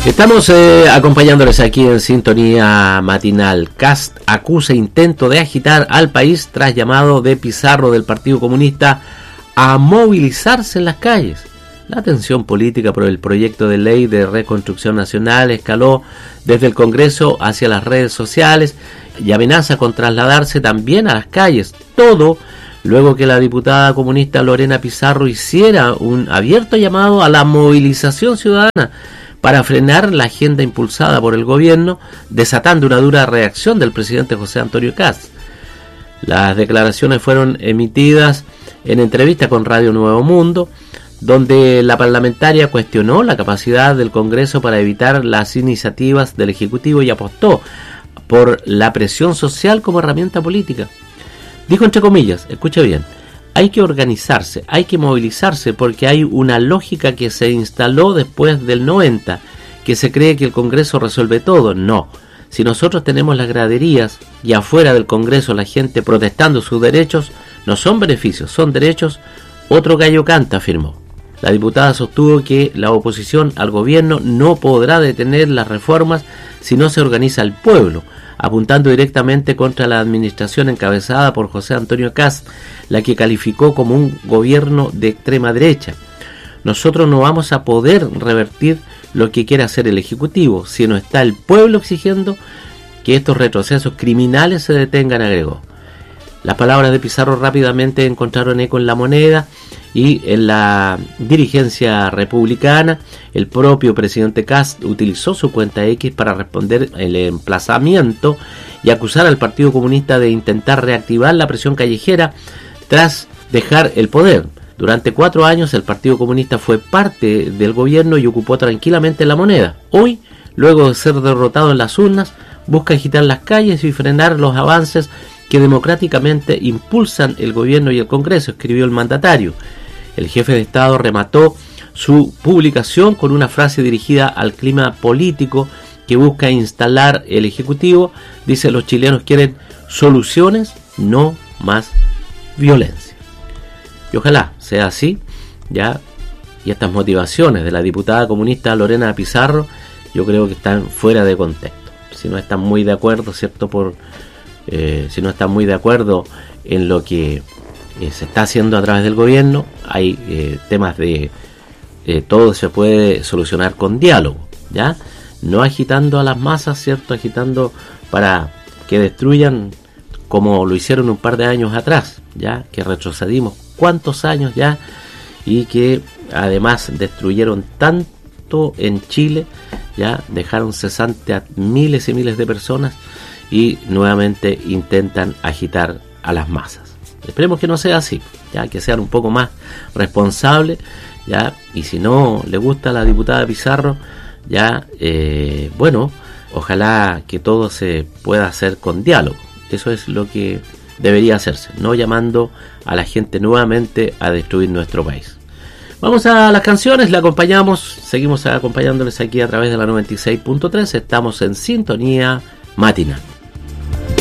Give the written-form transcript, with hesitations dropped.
Estamos acompañándoles aquí en Sintonía Matinal. Kast acusa intento de agitar al país tras llamado de Pizarro del Partido Comunista a movilizarse en las calles. La tensión política por el proyecto de ley de reconstrucción nacional escaló desde el Congreso hacia las redes sociales y amenaza con trasladarse también a las calles. Todo luego que la diputada comunista Lorena Pizarro hiciera un abierto llamado a la movilización ciudadana para frenar la agenda impulsada por el gobierno, desatando una dura reacción del presidente José Antonio Kast. Las declaraciones fueron emitidas en entrevista con Radio Nuevo Mundo, donde la parlamentaria cuestionó la capacidad del Congreso para evitar las iniciativas del Ejecutivo y apostó por la presión social como herramienta política. Dijo entre comillas, escuche bien, hay que organizarse, hay que movilizarse porque hay una lógica que se instaló después del 90, que se cree que el Congreso resuelve todo. No, si nosotros tenemos las graderías y afuera del Congreso la gente protestando sus derechos, no son beneficios, son derechos, otro gallo canta, afirmó. La diputada sostuvo que la oposición al gobierno no podrá detener las reformas si no se organiza el pueblo, apuntando directamente contra la administración encabezada por José Antonio Kast, la que calificó como un gobierno de extrema derecha. Nosotros no vamos a poder revertir lo que quiere hacer el Ejecutivo si no está el pueblo exigiendo que estos retrocesos criminales se detengan, agregó. Las palabras de Pizarro rápidamente encontraron eco en La Moneda y en la dirigencia republicana. El propio presidente Kast utilizó su cuenta X para responder el emplazamiento y acusar al Partido Comunista de intentar reactivar la presión callejera tras dejar el poder. Durante 4 años el Partido Comunista fue parte del gobierno y ocupó tranquilamente La Moneda. Hoy, luego de ser derrotado en las urnas, busca agitar las calles y frenar los avances que democráticamente impulsan el gobierno y el Congreso, escribió el mandatario. El jefe de Estado remató su publicación con una frase dirigida al clima político que busca instalar el Ejecutivo. Dice: los chilenos quieren soluciones, no más violencia. Y ojalá sea así, ya. Y estas motivaciones de la diputada comunista Lorena Pizarro, yo creo que están fuera de contexto. Si no están muy de acuerdo, ¿cierto? Si no están muy de acuerdo en lo que se está haciendo a través del gobierno, hay temas de todo se puede solucionar con diálogo, ¿ya? No agitando a las masas, ¿cierto? Agitando para que destruyan como lo hicieron un par de años atrás, ¿ya? Que retrocedimos cuántos años ya y que además destruyeron tanto en Chile, ya dejaron cesante a miles y miles de personas y nuevamente intentan agitar a las masas. Esperemos que no sea así, ya que sean un poco más responsables, ya, y si no le gusta a la diputada Pizarro, ya, bueno, ojalá que todo se pueda hacer con diálogo. Eso es lo que debería hacerse, no llamando a la gente nuevamente a destruir nuestro país. Vamos a las canciones, la acompañamos, seguimos acompañándoles aquí a través de la 96.3, estamos en Sintonía Matinal.